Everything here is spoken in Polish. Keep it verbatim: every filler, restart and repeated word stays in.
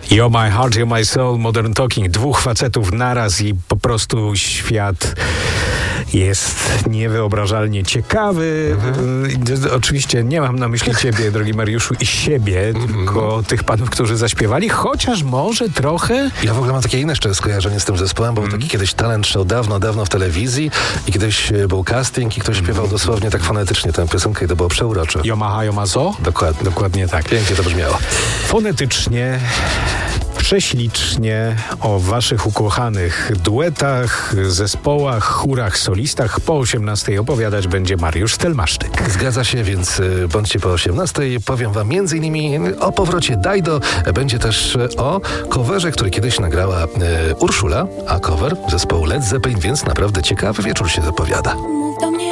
You're my heart, you're my soul, Modern Talking. Dwóch facetów naraz i po prostu świat jest niewyobrażalnie ciekawy. Mhm. Oczywiście nie mam na myśli ciebie, drogi Mariuszu, i siebie, mhm. tylko tych panów, którzy zaśpiewali, chociaż może trochę... Ja w ogóle mam takie inne jeszcze skojarzenie z tym zespołem, bo mhm. był taki kiedyś talent show dawno, dawno w telewizji i kiedyś był casting i ktoś śpiewał mhm. dosłownie tak fonetycznie tę piosenkę i to było przeurocze. Yomaha, yomazo? Dokładnie. Dokładnie tak. Pięknie to brzmiało. Fonetycznie... prześlicznie o waszych ukochanych duetach, zespołach, chórach, solistach po osiemnastej opowiadać będzie Mariusz Stelmaszczyk. Zgadza się, więc bądźcie po osiemnastej. Powiem wam między innymi o powrocie Dajdo. Będzie też o coverze, który kiedyś nagrała Urszula, a cover zespołu Led Zeppelin, więc naprawdę ciekawy wieczór się zapowiada.